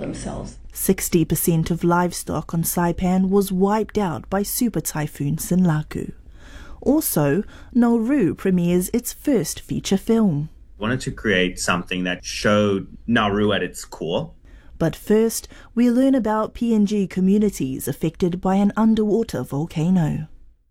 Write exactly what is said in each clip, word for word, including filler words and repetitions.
themselves. sixty percent of livestock on Saipan was wiped out by Super Typhoon Sinlaku. Also, Nauru premieres its first feature film. Wanted to create something that showed Nauru at its core. But first, we learn about P N G communities affected by an underwater volcano.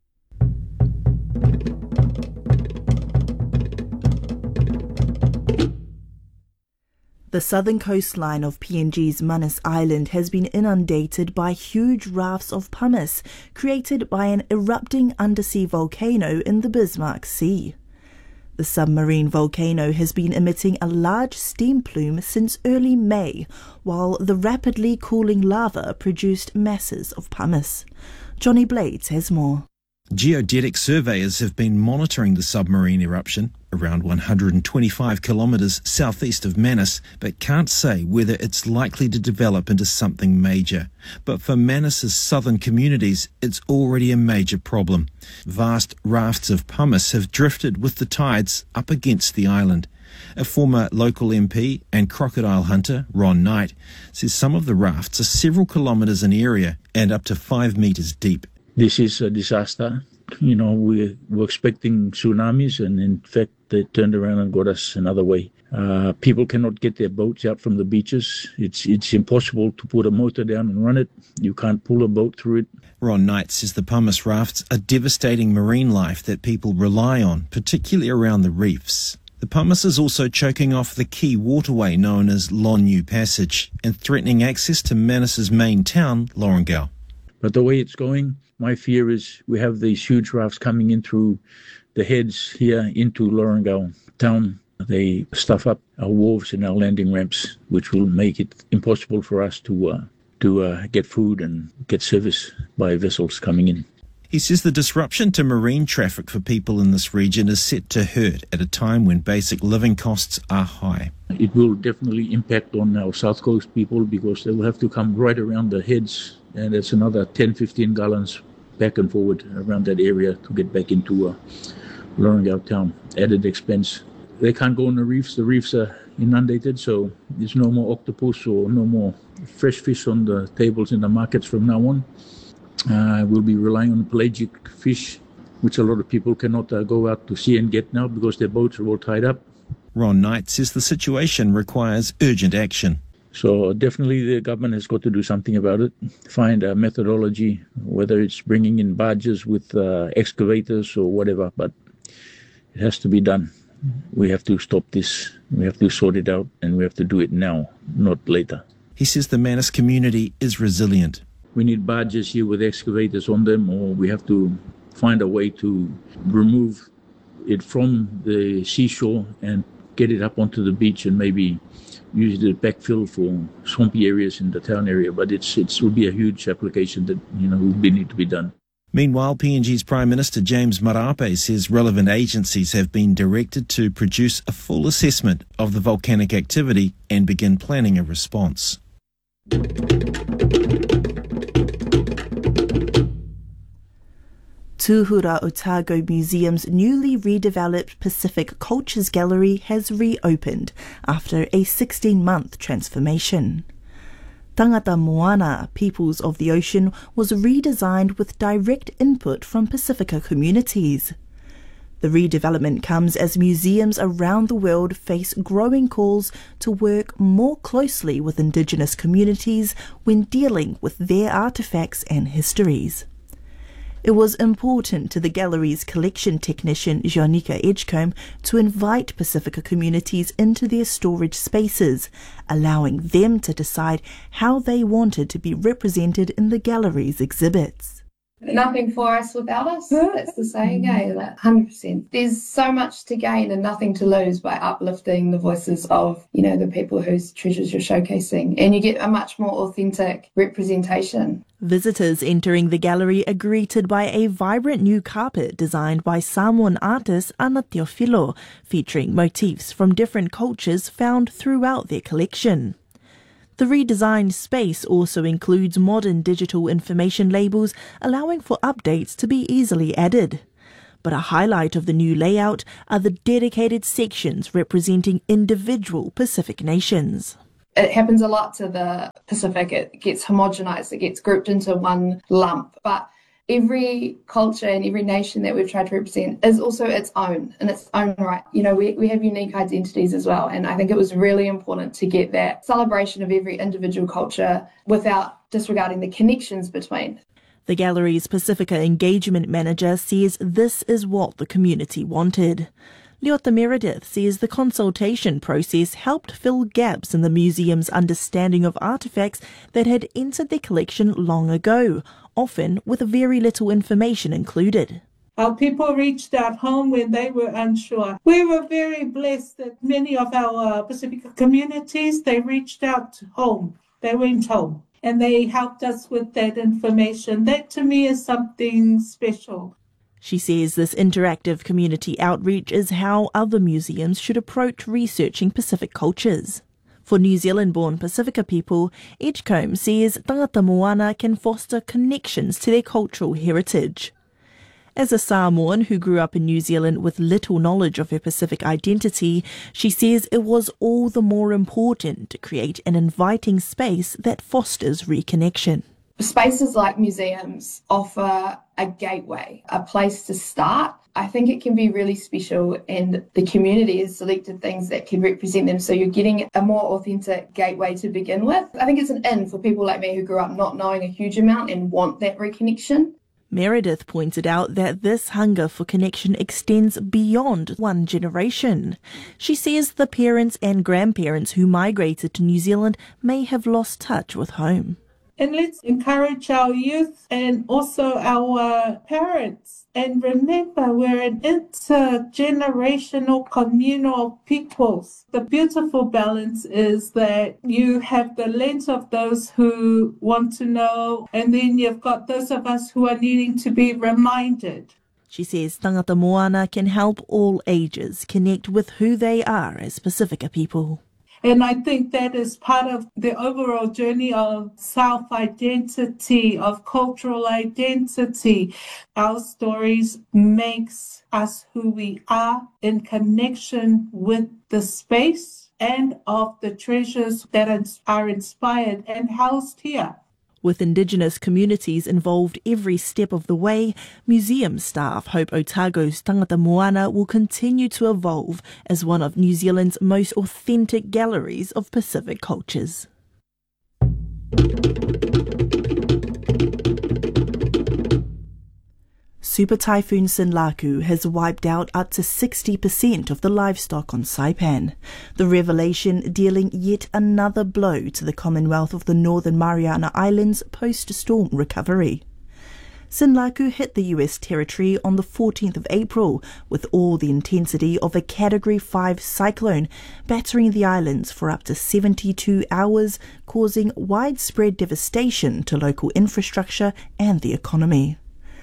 The southern coastline of P N G's Manus Island has been inundated by huge rafts of pumice created by an erupting undersea volcano in the Bismarck Sea. The submarine volcano has been emitting a large steam plume since early May, while the rapidly cooling lava produced masses of pumice. Johnny Blades has more. Geodetic surveyors have been monitoring the submarine eruption around one hundred twenty-five kilometres southeast of Manus, but can't say whether it's likely to develop into something major. But for Manus's southern communities, it's already a major problem. Vast rafts of pumice have drifted with the tides up against the island. A former local M P and crocodile hunter, Ron Knight, says some of the rafts are several kilometres in area and up to five metres deep. This is a disaster. You know, we were expecting tsunamis, and in fact, they turned around and got us another way. Uh, people cannot get their boats out from the beaches. It's it's impossible to put a motor down and run it. You can't pull a boat through it. Ron Knight says the pumice rafts are devastating marine life that people rely on, particularly around the reefs. The pumice is also choking off the key waterway known as Lonu Passage and threatening access to Manus's main town, Lorengau. But the way it's going, my fear is we have these huge rafts coming in through the heads here into Lorengau town. They stuff up our wharves and our landing ramps, which will make it impossible for us to uh, to uh, get food and get service by vessels coming in. He says the disruption to marine traffic for people in this region is set to hurt at a time when basic living costs are high. It will definitely impact on our South Coast people because they will have to come right around the heads, and it's another ten, fifteen gallons back and forward around that area to get back into uh, Lorengau town. Added expense. They can't go on the reefs. The reefs are inundated, so there's no more octopus or no more fresh fish on the tables in the markets from now on. Uh, we'll be relying on pelagic fish, which a lot of people cannot uh, go out to sea and get now because their boats are all tied up. Ron Knight says the situation requires urgent action. So definitely the government has got to do something about it, find a methodology, whether it's bringing in barges with uh, excavators or whatever, but it has to be done. We have to stop this, we have to sort it out, and we have to do it now, not later. He says the Manus community is resilient. We need barges here with excavators on them, or we have to find a way to remove it from the seashore and get it up onto the beach and maybe use it as backfill for swampy areas in the town area. But it's it will be a huge application that, you know, will be, need to be done. Meanwhile, P N G's Prime Minister James Marape says relevant agencies have been directed to produce a full assessment of the volcanic activity and begin planning a response. Tuhura Otago Museum's newly redeveloped Pacific Cultures Gallery has reopened after a sixteen-month transformation. Tangata Moana, Peoples of the Ocean, was redesigned with direct input from Pacifica communities. The redevelopment comes as museums around the world face growing calls to work more closely with Indigenous communities when dealing with their artefacts and histories. It was important to the gallery's collection technician Jonica Edgecombe to invite Pacifica communities into their storage spaces, allowing them to decide how they wanted to be represented in the gallery's exhibits. Nothing for us without us. That's the saying, eh? Like, one hundred percent. There's so much to gain and nothing to lose by uplifting the voices of, you know, the people whose treasures you're showcasing. And you get a much more authentic representation. Visitors entering the gallery are greeted by a vibrant new carpet designed by Samoan artist Ana Teofilo, featuring motifs from different cultures found throughout their collection. The redesigned space also includes modern digital information labels, allowing for updates to be easily added. But a highlight of the new layout are the dedicated sections representing individual Pacific nations. It happens a lot to the Pacific. It gets homogenized, it gets grouped into one lump. But every culture and every nation that we've tried to represent is also its own, in its own right. You know, we, we have unique identities as well. And I think it was really important to get that celebration of every individual culture without disregarding the connections between. The gallery's Pacifica engagement manager says this is what the community wanted. Leota Meredith says the consultation process helped fill gaps in the museum's understanding of artefacts that had entered their collection long ago, often with very little information included. Our people reached out home when they were unsure. We were very blessed that many of our Pacifica communities, they reached out home. They went home and they helped us with that information. That to me is something special. She says this interactive community outreach is how other museums should approach researching Pacific cultures. For New Zealand-born Pacifica people, Edgecombe says tangata moana can foster connections to their cultural heritage. As a Samoan who grew up in New Zealand with little knowledge of her Pacific identity, she says it was all the more important to create an inviting space that fosters reconnection. Spaces like museums offer a gateway, a place to start. I think it can be really special, and the community has selected things that can represent them, so you're getting a more authentic gateway to begin with. I think it's an in for people like me who grew up not knowing a huge amount and want that reconnection. Meredith pointed out that this hunger for connection extends beyond one generation. She says the parents and grandparents who migrated to New Zealand may have lost touch with home. And let's encourage our youth and also our parents. And remember, we're an intergenerational communal of peoples. The beautiful balance is that you have the lens of those who want to know, and then you've got those of us who are needing to be reminded. She says tangata moana can help all ages connect with who they are as Pacifica people. And I think that is part of the overall journey of self-identity, of cultural identity. Our stories makes us who we are in connection with the space and of the treasures that are inspired and housed here. With Indigenous communities involved every step of the way, museum staff hope Otago's Tangata Moana will continue to evolve as one of New Zealand's most authentic galleries of Pacific cultures. Super Typhoon Sinlaku has wiped out up to sixty percent of the livestock on Saipan, the revelation dealing yet another blow to the Commonwealth of the Northern Mariana Islands post-storm recovery. Sinlaku hit the U S territory on the fourteenth of April with all the intensity of a Category five cyclone, battering the islands for up to seventy-two hours, causing widespread devastation to local infrastructure and the economy.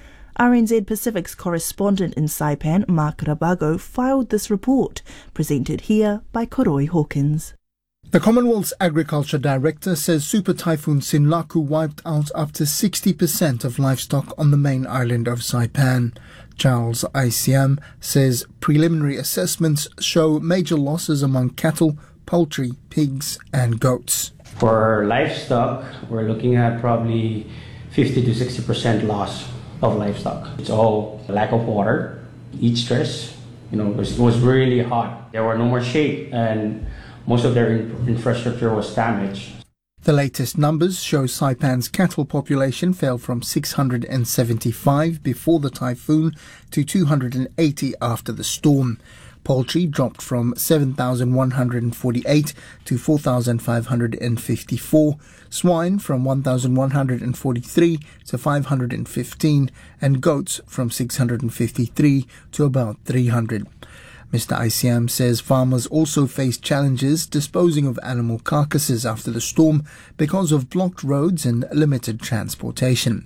R N Z Pacific's correspondent in Saipan, Mark Rabago, filed this report, presented here by Koroi Hawkins. The Commonwealth's Agriculture Director says Super Typhoon Sinlaku wiped out up to sixty percent of livestock on the main island of Saipan. Charles I C M says preliminary assessments show major losses among cattle, poultry, pigs and goats. For livestock, we're looking at probably fifty to sixty percent loss of livestock. It's all lack of water, heat stress. You know, it was, it was really hot. There were no more shade, and most of their in- infrastructure was damaged. The latest numbers show Saipan's cattle population fell from six hundred seventy-five before the typhoon to two hundred eighty after the storm. Poultry dropped from seven thousand one hundred forty-eight to four thousand five hundred fifty-four, swine from one thousand one hundred forty-three to five hundred fifteen, and goats from six hundred fifty-three to about three hundred. Mister I C M says farmers also faced challenges disposing of animal carcasses after the storm because of blocked roads and limited transportation.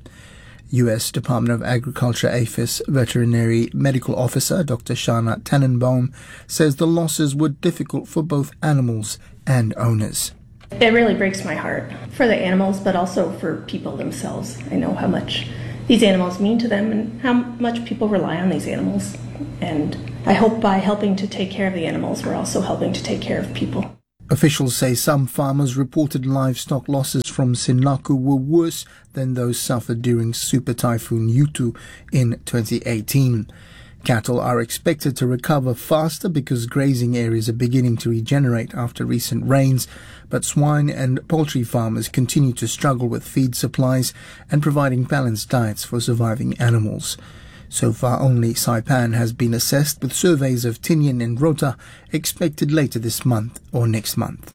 U S Department of Agriculture APHIS Veterinary Medical Officer Doctor Shana Tannenbaum says the losses were difficult for both animals and owners. It really breaks my heart for the animals, but also for people themselves. I know how much these animals mean to them and how much people rely on these animals. And I hope by helping to take care of the animals, we're also helping to take care of people. Officials say some farmers reported livestock losses from Sinlaku were worse than those suffered during Super Typhoon Yutu in twenty eighteen. Cattle are expected to recover faster because grazing areas are beginning to regenerate after recent rains, but swine and poultry farmers continue to struggle with feed supplies and providing balanced diets for surviving animals. So far, only Saipan has been assessed, with surveys of Tinian and Rota expected later this month or next month.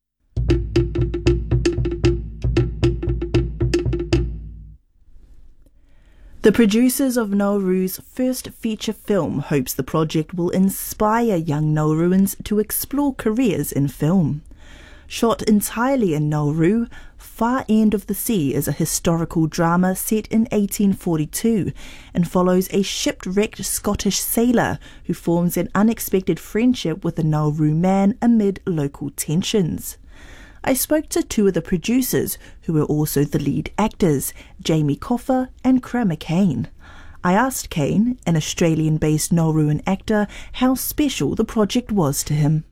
The producers of Nauru's first feature film hopes the project will inspire young Nauruans to explore careers in film. Shot entirely in Nauru, Far End of the Sea is a historical drama set in eighteen forty-two and follows a shipwrecked Scottish sailor who forms an unexpected friendship with a Nauru man amid local tensions. I spoke to two of the producers, who are also the lead actors, Jamie Coffer and Kramer Kane. I asked Kane, an Australian-based Nauruan actor, how special the project was to him.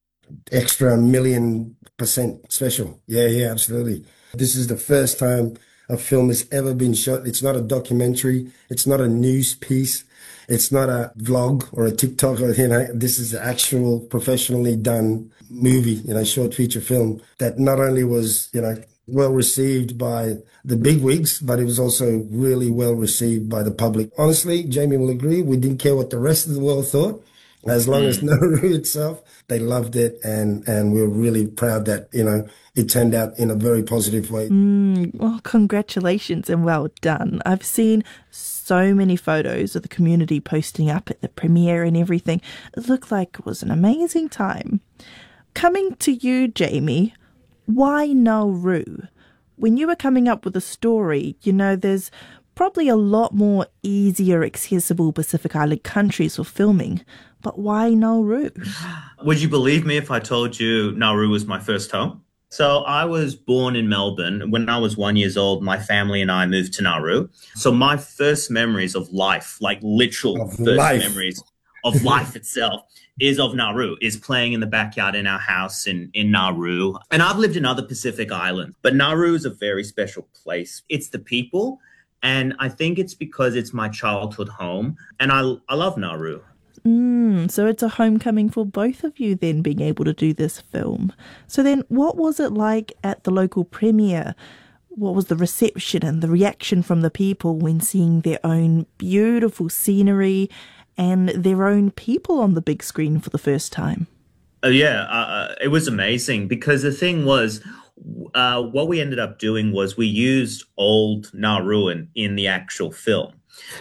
Extra million percent special. Yeah, yeah, absolutely. This is the first time a film has ever been shot. It's not a documentary. It's not a news piece. It's not a vlog or a TikTok. Or, you know, this is an actual professionally done movie, you know, short feature film that not only was, you know, well received by the bigwigs, but it was also really well received by the public. Honestly, Jamie will agree, we didn't care what the rest of the world thought. As long as Nauru itself, they loved it, and, and we're really proud that, you know, it turned out in a very positive way. Mm, well, congratulations and well done. I've seen so many photos of the community posting up at the premiere and everything. It looked like it was an amazing time. Coming to you, Jamie, why Nauru? When you were coming up with a story, you know, there's probably a lot more easier, accessible Pacific Island countries for filming. But why Nauru? Would you believe me if I told you Nauru was my first home? So I was born in Melbourne. When I was one years old, my family and I moved to Nauru. So my first memories of life, like literal Of first life. memories of life itself, is of Nauru, is playing in the backyard in our house in, in Nauru. And I've lived in other Pacific islands, but Nauru is a very special place. It's the people, and I think it's because it's my childhood home, and I, I love Nauru. Mm, so it's a homecoming for both of you then, being able to do this film. So then what was it like at the local premiere? What was the reception and the reaction from the people when seeing their own beautiful scenery and their own people on the big screen for the first time? Uh, yeah, uh, it was amazing, because the thing was, uh, what we ended up doing was we used old Nauruan in the actual film.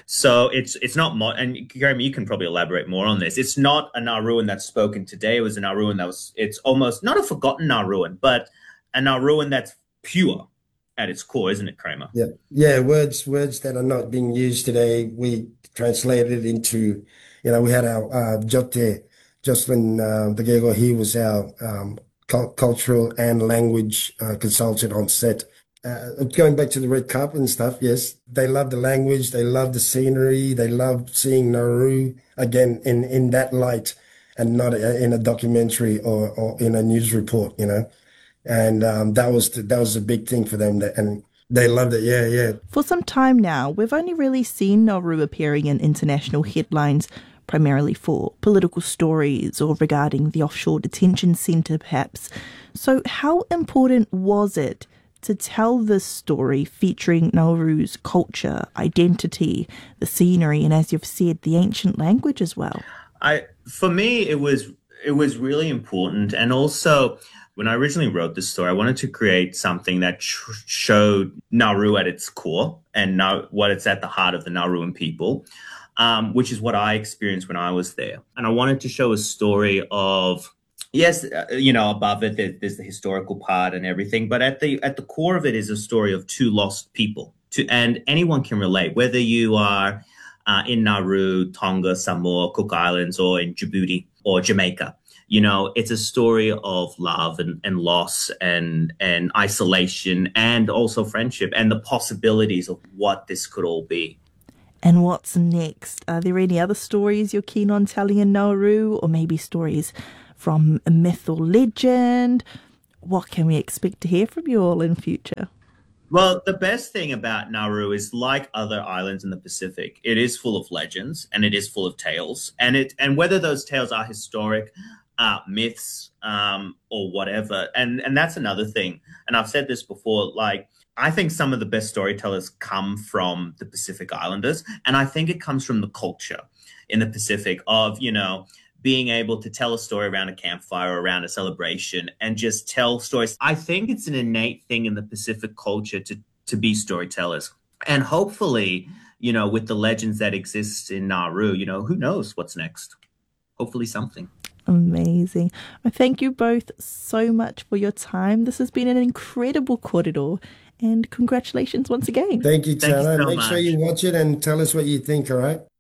So it's it's not, mo- and Jeremy, you can probably elaborate more on this. It's not a Nauruan that's spoken today. It was a Nauruan that was, it's almost not a forgotten Nauruan, but a Nauruan that's pure at its core, isn't it, Kramer? Yeah, yeah. Words, words that are not being used today, we translated into, you know, we had our uh, Jote, Jocelyn uh, Degego. He was our um, cu- cultural and language uh, consultant on set. Uh, going back to the red carpet and stuff, yes, they love the language, they love the scenery, they love seeing Nauru again in, in that light, and not a, in a documentary or, or in a news report, you know. And um, that was the, that was a big thing for them, that, and they loved it. Yeah, yeah. For some time now, we've only really seen Nauru appearing in international headlines, primarily for political stories or regarding the offshore detention centre, perhaps. So how important was it to tell this story featuring Nauru's culture, identity, the scenery, and, as you've said, the ancient language as well? I, for me, it was it was really important. And also, when I originally wrote this story, I wanted to create something that sh- showed Nauru at its core and now what it's at the heart of the Nauruan people, um, which is what I experienced when I was there. And I wanted to show a story of, yes, uh, you know, above it, there, there's the historical part and everything, but at the at the core of it is a story of two lost people. To, and anyone can relate, whether you are uh, in Nauru, Tonga, Samoa, Cook Islands, or in Djibouti or Jamaica. You know, it's a story of love and, and loss and, and isolation, and also friendship, and the possibilities of what this could all be. And what's next? Are there any other stories you're keen on telling in Nauru, or maybe stories from a myth or legend? What can we expect to hear from you all in future? Well, the best thing about Nauru is, like other islands in the Pacific, it is full of legends and it is full of tales. And it and whether those tales are historic, uh, myths, um, or whatever. And and that's another thing. And I've said this before, like, I think some of the best storytellers come from the Pacific Islanders. And I think it comes from the culture in the Pacific of, you know, being able to tell a story around a campfire or around a celebration and just tell stories. I think it's an innate thing in the Pacific culture to, to be storytellers. And hopefully, you know, with the legends that exist in Nauru, you know, who knows what's next? Hopefully something. Amazing. Well, thank you both so much for your time. This has been an incredible kōrero, and congratulations once again. Thank you, Tana. Thank you so Make much. sure you watch it and tell us what you think, all right?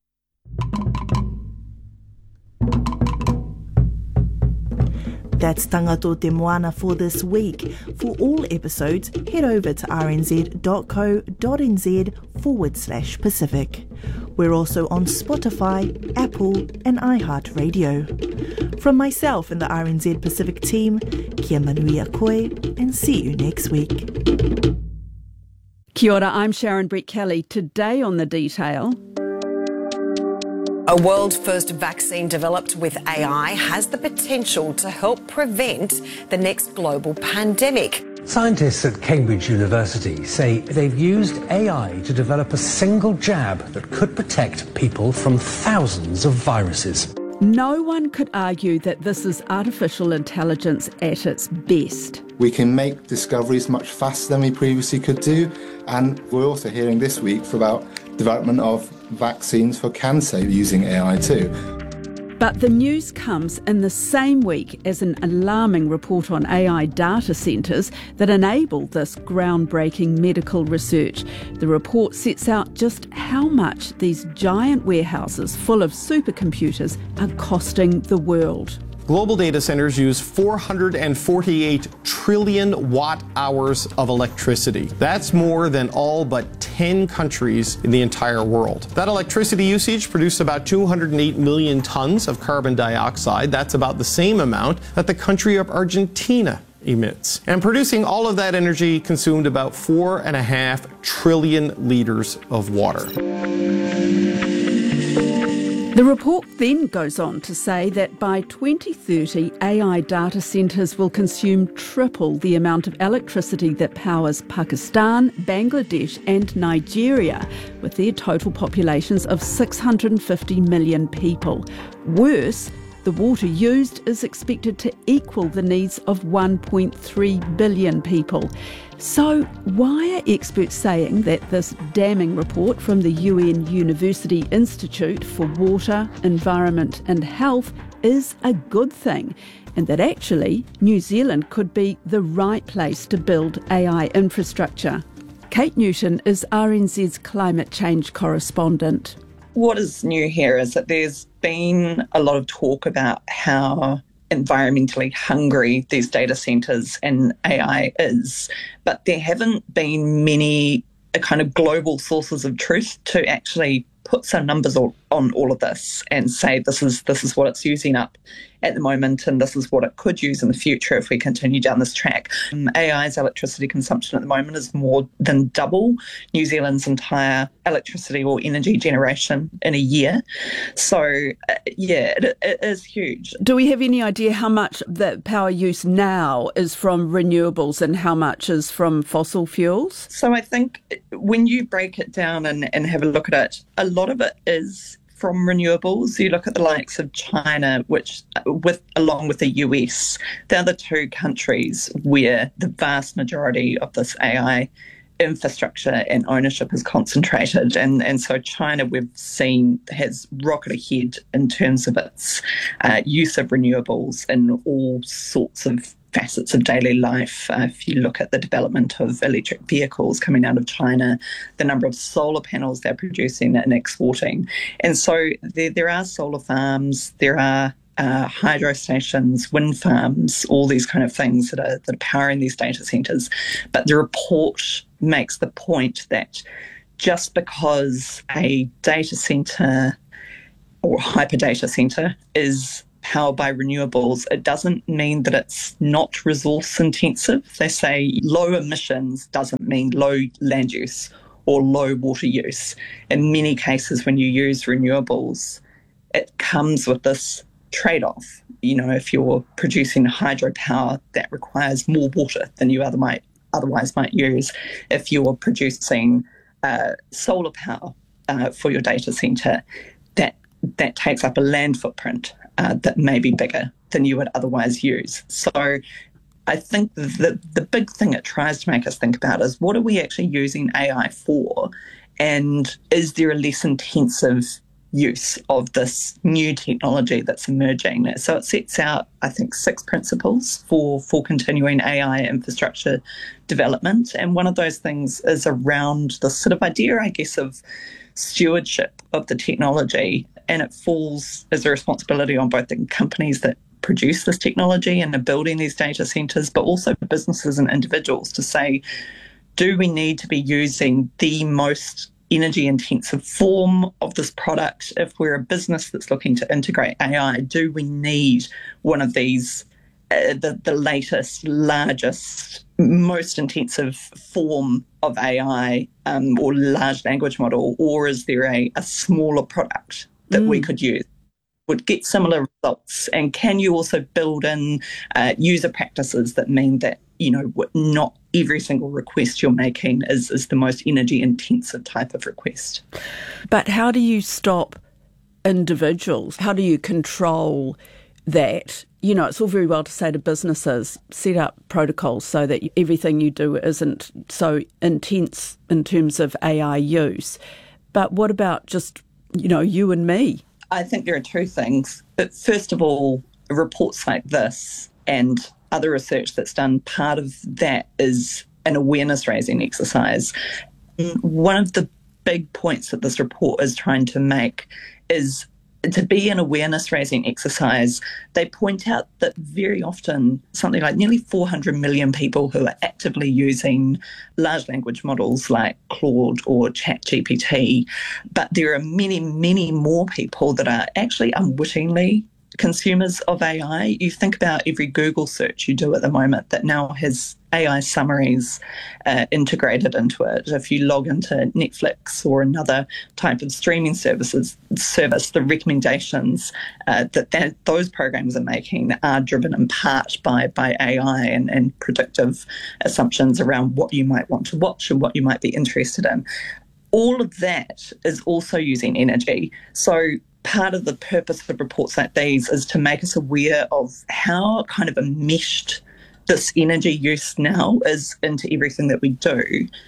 That's Tangato Te Moana for this week. For all episodes, head over to rnz.co.nz forward slash Pacific. We're also on Spotify, Apple and iHeartRadio. From myself and the R N Z Pacific team, kia manuia koe, and see you next week. Kia ora, I'm Sharon Brett Kelly. Today on The Detail... A world-first vaccine developed with A I has the potential to help prevent the next global pandemic. Scientists at Cambridge University say they've used A I to develop a single jab that could protect people from thousands of viruses. No one could argue that this is artificial intelligence at its best. We can make discoveries much faster than we previously could do, and we're also hearing this week about development of vaccines for cancer using A I too. But the news comes in the same week as an alarming report on A I data centres that enable this groundbreaking medical research. The report sets out just how much these giant warehouses full of supercomputers are costing the world. Global data centers use four hundred forty-eight trillion watt hours of electricity. That's more than all but ten countries in the entire world. That electricity usage produced about two hundred eight million tons of carbon dioxide. That's about the same amount that the country of Argentina emits. And producing all of that energy consumed about four and a half trillion litres of water. The report then goes on to say that by twenty thirty, A I data centres will consume triple the amount of electricity that powers Pakistan, Bangladesh and Nigeria, with their total populations of six hundred fifty million people. Worse, the water used is expected to equal the needs of one point three billion people. So why are experts saying that this damning report from the U N University Institute for Water, Environment and Health is a good thing, and that actually New Zealand could be the right place to build A I infrastructure? Kate Newton is R N Z's climate change correspondent. What is new here is that there's been a lot of talk about how environmentally hungry these data centres and A I is, but there haven't been many uh, kind of global sources of truth to actually put some numbers on, on all of this and say this is this is what it's using up at the moment and this is what it could use in the future if we continue down this track. Um, A I's electricity consumption at the moment is more than double New Zealand's entire electricity or energy generation in a year. So, uh, yeah, it, it is huge. Do we have any idea how much the power use now is from renewables and how much is from fossil fuels? So I think when you break it down and, and have a look at it, a lot of it is from renewables. You look at the likes of China, which, with along with the U S, they're the two countries where the vast majority of this A I infrastructure and ownership is concentrated. And, and so China, we've seen, has rocketed ahead in terms of its uh, use of renewables in all sorts of facets of daily life. Uh, if you look at the development of electric vehicles coming out of China, the number of solar panels they're producing and exporting. And so there, there are solar farms, there are uh, hydro stations, wind farms, all these kind of things that are, that are powering these data centres. But the report makes the point that just because a data centre or hyper data centre is power by renewables, it doesn't mean that it's not resource intensive. They say low emissions doesn't mean low land use or low water use. In many cases, when you use renewables, it comes with this trade-off. You know, if you're producing hydropower, that requires more water than you other might, otherwise might use. If you're producing uh, solar power uh, for your data centre, that that takes up a land footprint uh, that may be bigger than you would otherwise use. So I think the the big thing it tries to make us think about is, what are we actually using A I for? And is there a less intensive use of this new technology that's emerging? So it sets out, I think, six principles for, for continuing A I infrastructure development. And one of those things is around the sort of idea, I guess, of stewardship of the technology. And it falls as a responsibility on both the companies that produce this technology and are building these data centres, but also businesses and individuals to say, do we need to be using the most energy intensive form of this product? If we're a business that's looking to integrate A I, do we need one of these, uh, the, the latest, largest, most intensive form of A I um, or large language model, or is there a, a smaller product that mm. we could use, would get similar results? And can you also build in uh, user practices that mean that, you know, not every single request you're making is, is the most energy intensive type of request? But how do you stop individuals? How do you control that? You know, it's all very well to say to businesses, set up protocols so that everything you do isn't so intense in terms of A I use. But what about just, you know, you and me? I think there are two things. But first of all, reports like this and other research that's done, part of that is an awareness-raising exercise. One of the big points that this report is trying to make is to be an awareness-raising exercise. They point out that very often something like nearly four hundred million people who are actively using large language models like Claude or ChatGPT, but there are many, many more people that are actually unwittingly consumers of A I. You think about every Google search you do at the moment that now has A I summaries uh, integrated into it. If you log into Netflix or another type of streaming services service, the recommendations uh, that, that those programs are making are driven in part by, by A I and, and predictive assumptions around what you might want to watch and what you might be interested in. All of that is also using energy. So part of the purpose of reports like these is to make us aware of how kind of enmeshed this energy use now is into everything that we do,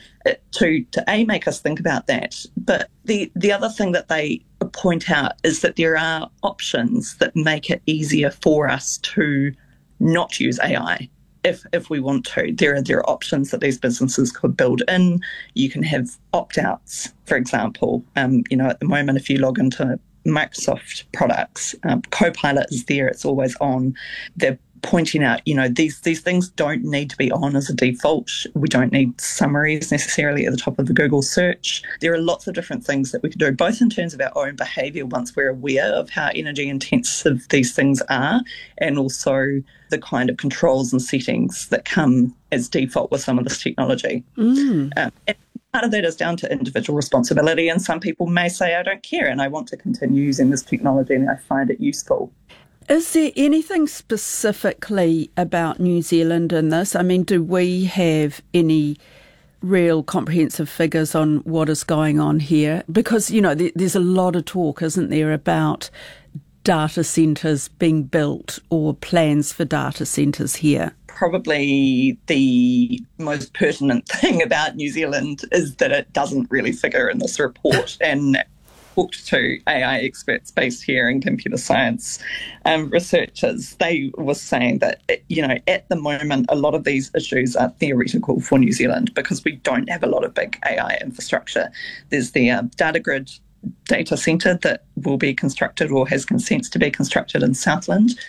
to, to A, make us think about that. But the, the other thing that they point out is that there are options that make it easier for us to not use A I. If if we want to, there are there are options that these businesses could build in. You can have opt-outs, for example. Um, you know, at the moment, if you log into Microsoft products, um, Copilot is there, it's always on. They're pointing out, you know, these these things don't need to be on as a default. We don't need summaries necessarily at the top of the Google search. There are lots of different things that we can do, both in terms of our own behaviour once we're aware of how energy intensive these things are, and also the kind of controls and settings that come as default with some of this technology. Mm. Um, and part of that is down to individual responsibility, and some people may say, I don't care and I want to continue using this technology and I find it useful. Is there anything specifically about New Zealand in this? I mean, do we have any real comprehensive figures on what is going on here? Because, you know, there's a lot of talk, isn't there, about data centres being built or plans for data centres here. Probably the most pertinent thing about New Zealand is that it doesn't really figure in this report. And talked to A I experts based here in computer science um, researchers, they were saying that, you know, at the moment, a lot of these issues are theoretical for New Zealand because we don't have a lot of big A I infrastructure. There's the uh, Datagrid data centre that will be constructed or has consents to be constructed in Southland.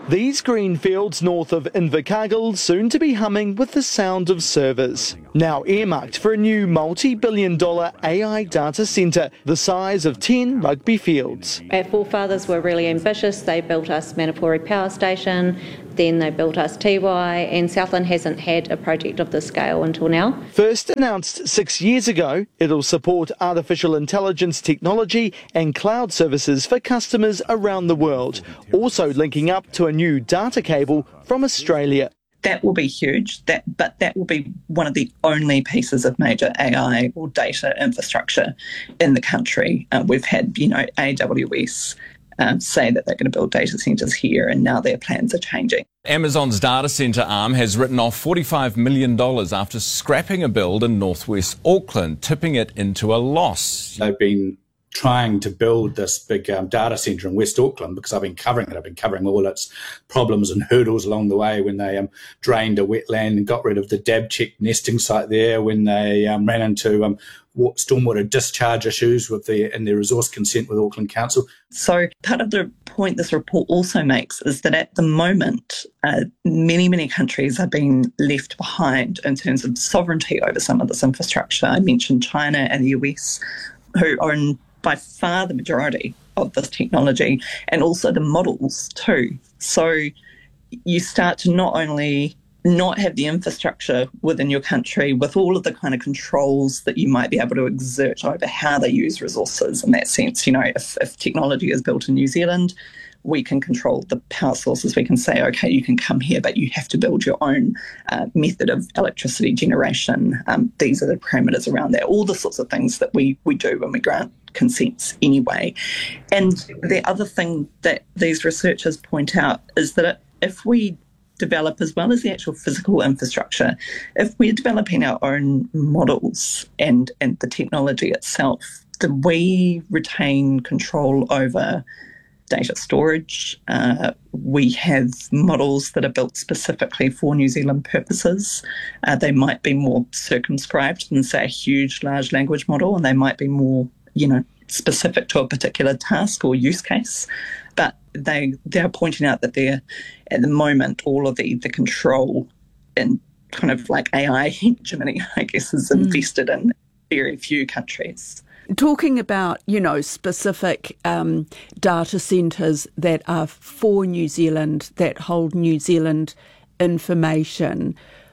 These green fields north of Invercargill soon to be humming with the sound of servers. Now earmarked for a new multi-billion dollar A I data centre the size of ten rugby fields. Our forefathers were really ambitious. They built us Manapori Power Station, then they built us T Y, and Southland hasn't had a project of this scale until now. First announced six years ago, it'll support artificial intelligence technology and cloud services for customers around the world, also linking up to a new data cable from Australia. That will be huge, that, but that will be one of the only pieces of major A I or data infrastructure in the country. Uh, we've had, you know, A W S um, say that they're going to build data centres here, and now their plans are changing. Amazon's data centre arm has written off forty-five million dollars after scrapping a build in northwest Auckland, tipping it into a loss. They've been trying to build this big um, data centre in West Auckland because I've been covering it. I've been covering all its problems and hurdles along the way when they um, drained a wetland and got rid of the Dabcheck nesting site there, when they um, ran into um, stormwater discharge issues with the in their resource consent with Auckland Council. So part of the point this report also makes is that at the moment, uh, many, many countries are being left behind in terms of sovereignty over some of this infrastructure. I mentioned China and the U S, who own by far the majority of this technology, and also the models too. So you start to not only not have the infrastructure within your country with all of the kind of controls that you might be able to exert over how they use resources. In that sense, you know, if, if technology is built in New Zealand, we can control the power sources. We can say, okay, you can come here, but you have to build your own uh, method of electricity generation. Um, these are the parameters around that, all the sorts of things that we, we do when we grant consents anyway. And the other thing that these researchers point out is that if we develop, as well as the actual physical infrastructure, if we're developing our own models and, and the technology itself, then we retain control over data storage. Uh, we have models that are built specifically for New Zealand purposes. Uh, they might be more circumscribed than, say, a huge large language model, and they might be more, you know, specific to a particular task or use case. But they they're pointing out that they're, at the moment, all of the, the control and kind of like A I hegemony, I guess, is mm. invested in very few countries. Talking about, you know, specific um, data centres that are for New Zealand, that hold New Zealand information,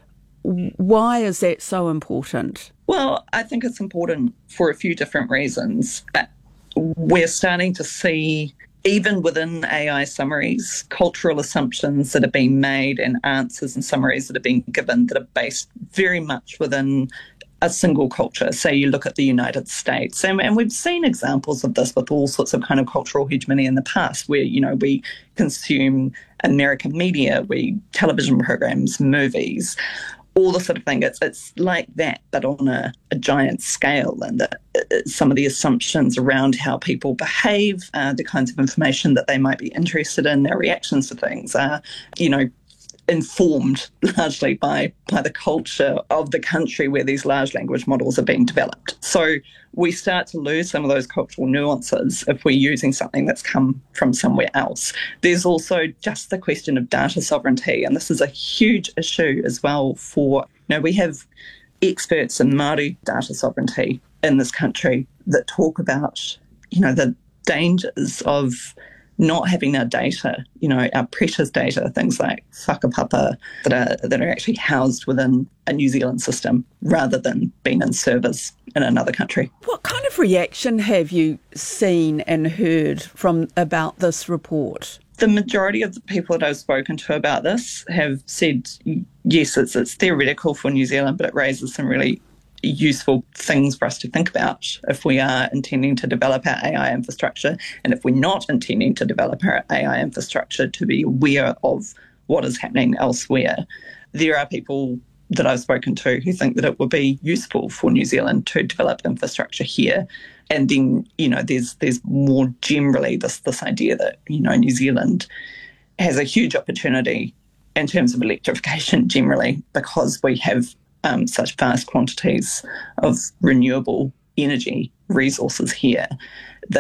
why is that so important? Well, I think it's important for a few different reasons. We're starting to see, even within A I summaries, cultural assumptions that are being made and answers and summaries that are being given that are based very much within a single culture. Say you look at the United States, and, and we've seen examples of this with all sorts of kind of cultural hegemony in the past, where, you know, we consume American media, we television programs, movies, all the sort of thing. It's it's like that, but on a, a giant scale, and the, uh, some of the assumptions around how people behave, uh, the kinds of information that they might be interested in, their reactions to things are, you know, informed largely by, by the culture of the country where these large language models are being developed. So we start to lose some of those cultural nuances if we're using something that's come from somewhere else. There's also just the question of data sovereignty, and this is a huge issue as well for, you know, we have experts in Māori data sovereignty in this country that talk about, you know, the dangers of not having our data, you know, our precious data, things like whakapapa that are that are actually housed within a New Zealand system rather than being in servers in another country. What kind of reaction have you seen and heard from about this report? The majority of the people that I've spoken to about this have said, yes, it's, it's theoretical for New Zealand, but it raises some really useful things for us to think about if we are intending to develop our A I infrastructure, and if we're not intending to develop our A I infrastructure, to be aware of what is happening elsewhere. There are people that I've spoken to who think that it would be useful for New Zealand to develop infrastructure here. And then, you know, there's there's more generally this this idea that, you know, New Zealand has a huge opportunity in terms of electrification generally, because we have Um, such vast quantities of renewable energy resources here, that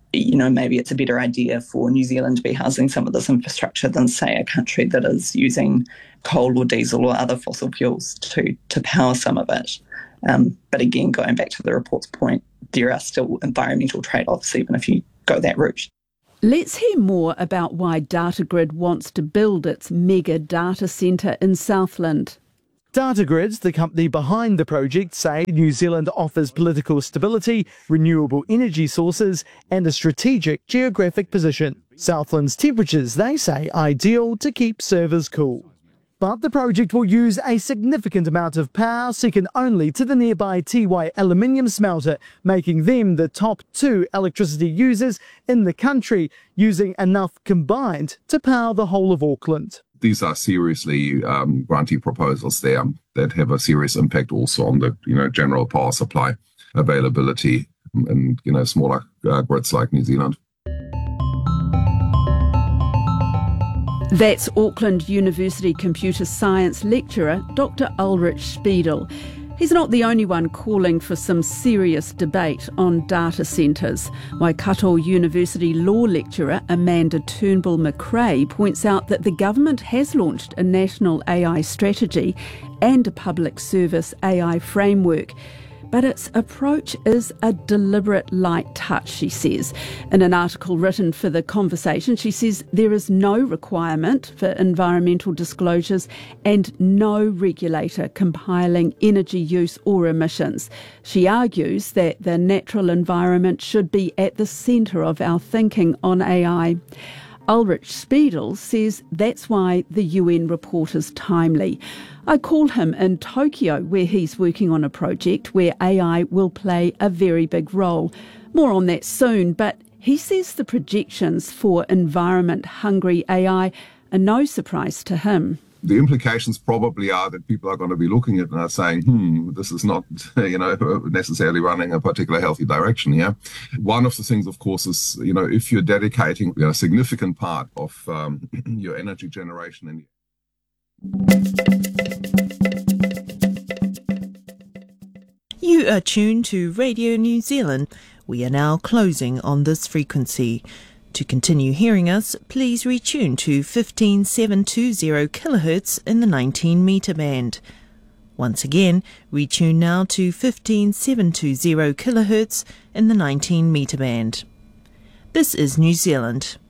you know, maybe it's a better idea for New Zealand to be housing some of this infrastructure than, say, a country that is using coal or diesel or other fossil fuels to, to power some of it. Um, but again, going back to the report's point, there are still environmental trade-offs even if you go that route. Let's hear more about why Datagrid wants to build its mega data centre in Southland. Datagrid, the company behind the project, say New Zealand offers political stability, renewable energy sources and a strategic geographic position. Southland's temperatures, they say, ideal to keep servers cool. But the project will use a significant amount of power second only to the nearby Tiwai aluminium smelter, making them the top two electricity users in the country, using enough combined to power the whole of Auckland. These are seriously um, grantee proposals there that have a serious impact also on the you know general power supply availability in you know smaller uh, grids like New Zealand. That's Auckland University computer science lecturer Doctor Ulrich Spiedel. He's not the only one calling for some serious debate on data centres. Waikato University law lecturer Amanda Turnbull-McRae points out that the government has launched a national A I strategy and a public service A I framework. But its approach is a deliberate light touch, she says. In an article written for The Conversation, she says there is no requirement for environmental disclosures and no regulator compiling energy use or emissions. She argues that the natural environment should be at the centre of our thinking on A I. Ulrich Spiedel says that's why the U N report is timely. I call him in Tokyo, where he's working on a project where A I will play a very big role. More on that soon, but he says the projections for environment-hungry A I are no surprise to him. The implications probably are that people are going to be looking at it and are saying, hmm, this is not, you know, necessarily running a particular healthy direction here. One of the things, of course, is, you know, if you're dedicating you know, a significant part of um, your energy generation and You are tuned to Radio New Zealand. We are now closing on this frequency. To continue hearing us, please retune to fifteen seven two zero kilohertz in the nineteen metre band. Once again, retune now to fifteen seven two zero kilohertz in the nineteen metre band. This is New Zealand.